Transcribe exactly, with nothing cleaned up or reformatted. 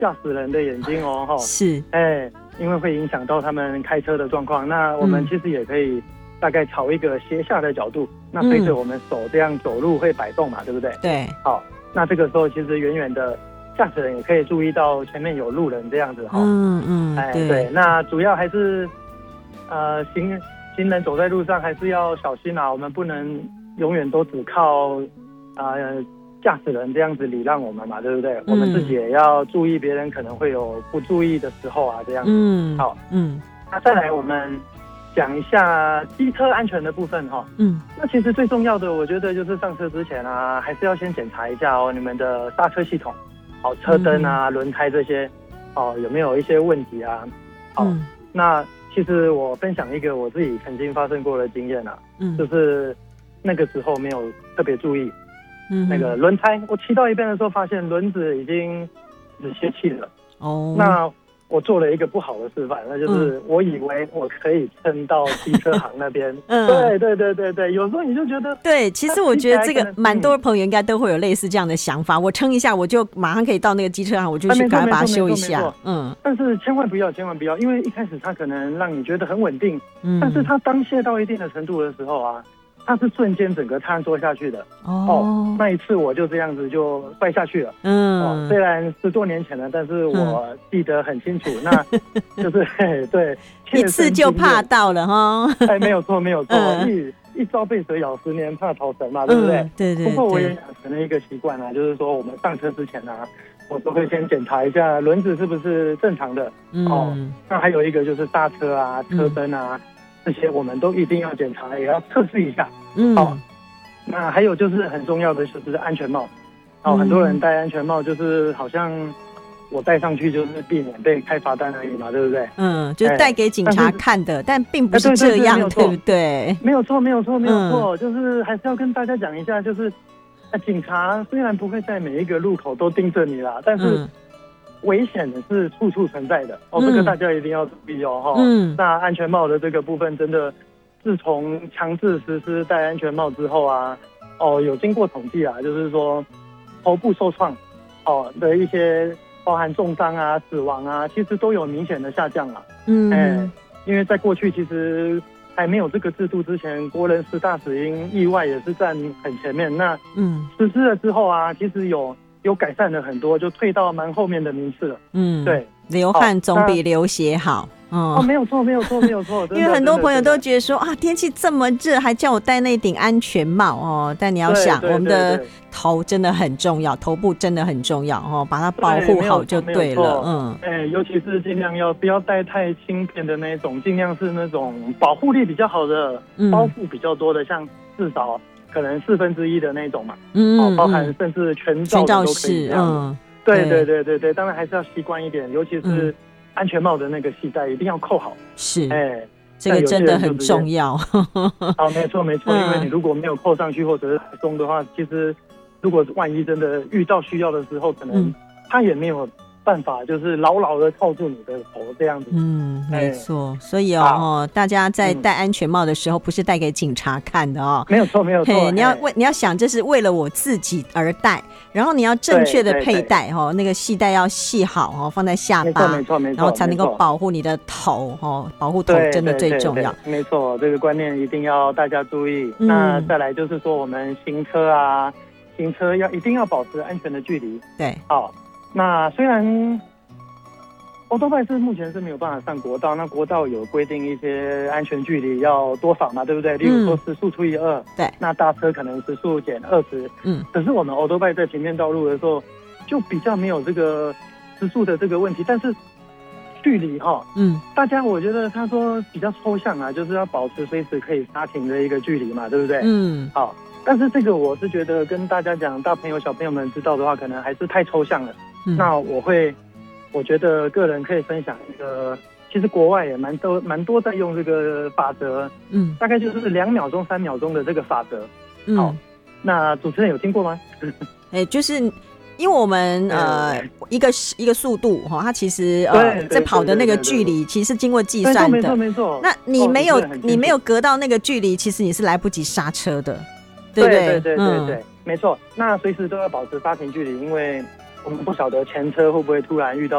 驾驶人的眼睛哦， 是， 哎，因为会影响到他们开车的状况。那我们其实也可以大概朝一个斜下的角度，嗯、那随着我们手这样走路会摆动嘛，对不对？ 对。 好，那这个时候其实远远的驾驶人也可以注意到前面有路人这样子哈。 嗯嗯，哎对对。那主要还是呃行行人走在路上还是要小心啊，我们不能永远都只靠呃。驾驶人这样子礼让我们嘛，对不对？嗯、我们自己也要注意，别人可能会有不注意的时候啊，这样子。嗯，好，嗯，那再来我们讲一下机车安全的部分哈。嗯，那其实最重要的，我觉得就是上车之前啊，还是要先检查一下哦，你们的刹车系统，好，车灯啊、轮、嗯、胎这些，哦，有没有一些问题啊？好，嗯、那其实我分享一个我自己曾经发生过的经验啊，嗯，就是那个时候没有特别注意。那个轮胎，我骑到一半的时候，发现轮子已经只泄气了。哦，那我做了一个不好的示范，那就是我以为我可以撑到机车行那边。嗯，对对对对对，有时候你就觉得， 对，其实我觉得这个蛮多朋友应该都会有类似这样的想法。我撑一下，我就马上可以到那个机车行，我就去赶快把它修一下。嗯， 但是千万不要，千万不要，因为一开始它可能让你觉得很稳定，嗯，但是它当卸到一定的程度的时候啊。它是瞬间整个坍缩下去的 哦, 哦，那一次我就这样子就摔下去了。嗯、哦，虽然十多年前了，但是我记得很清楚。嗯、那就是嘿对， 一次就怕到了哈。 哎，没有错，没有错，嗯、一一朝被蛇咬，十年怕草绳嘛，对不对？嗯、 对, 对对。 不过我也养成了一个习惯啊，就是说我们上车之前啊，我都会先检查一下轮子是不是正常的。嗯、哦，那还有一个就是刹车啊、车灯啊。嗯这些我们都一定要检查，也要测试一下。嗯，好、哦。那还有就是很重要的就是安全帽。哦，嗯、很多人戴安全帽就是好像我戴上去就是避免被开罚单而已嘛，对不对？ 嗯，就是戴给警察看的，但, 但并不是这样， 对, 对, 对, 对不对？ 没有错，没有错，没有错，嗯、就是还是要跟大家讲一下，就是警察虽然不会在每一个路口都盯着你啦，但是。嗯危险是处处存在的哦，这个大家一定要注意哦哈。嗯，那安全帽的这个部分，真的自从强制实施戴安全帽之后啊，哦，有经过统计啊，就是说头部受创哦的一些包含重伤啊、死亡啊，其实都有明显的下降啊。嗯，哎，因为在过去其实还没有这个制度之前，国人十大死因意外也是占很前面。那嗯，实施了之后啊，其实有。有改善了很多，就退到蛮后面的名次了。嗯，对， 流汗总比流血好。 哦，哦没有错，没有错，没有错。 因为很多朋友都觉得说啊，天气这么热，还叫我戴那顶安全帽哦。但你要想，我们的头真的很重要，头部真的很重要哦，把它保护好就对了。嗯， 哎，尤其是尽量要不要戴太轻便的那种，尽量是那种保护力比较好的，嗯、包覆比较多的，像至少。可能四分之一的那种嘛，嗯，哦，包含甚至全罩的都可以这样。嗯，对对对对对，当然还是要习惯一点，尤其是安全帽的那个系带一定要扣好。 是，哎，这个真的很重要。 好，没错没错，因为你如果没有扣上去或者是太松的话，其实如果万一真的遇到需要的时候，可能他也没有。办法就是牢牢的靠住你的头这样子。嗯， 没错。所以哦，啊、大家在戴安全帽的时候，不是戴给警察看的哦。 没有错，没有错。 你要为你要想，这是为了我自己而戴，然后你要正确的佩戴哦，那个系带要系好哦，放在下巴， 没错没错， 然后才能够保护你的头哦，保护头真的最重要。 没错，这个观念一定要大家注意。嗯、那再来就是说，我们行车啊，行车要一定要保持安全的距离。 对， 好。那虽然欧多拜是目前是没有办法上国道，那国道有规定一些安全距离要多少嘛，对不对？例如说时速除以二， 对， 那大车可能时速减二十，嗯，可是我们欧多拜在平面道路的时候就比较没有这个时速的这个问题，但是距离哈，嗯，大家我觉得他说比较抽象啊，就是要保持随时可以刹停的一个距离嘛，对不对？嗯，好，但是这个我是觉得跟大家讲，大朋友小朋友们知道的话，可能还是太抽象了。嗯、那我会，我觉得个人可以分享一个，其实国外也蛮多蛮多在用这个法则，嗯，大概就是两秒钟、三秒钟的这个法则。嗯、好，那主持人有听过吗？ 哎、欸，就是因为我们呃一个一个速度哈，它其实呃在跑的那个距离其实是经过计算的， 没错没错。 那你没有、哦、你没有隔到那个距离，其实你是来不及刹车的，对不对？ 对对对对对，嗯、没错。那随时都要保持刹停距离，因为我们不晓得前车会不会突然遇到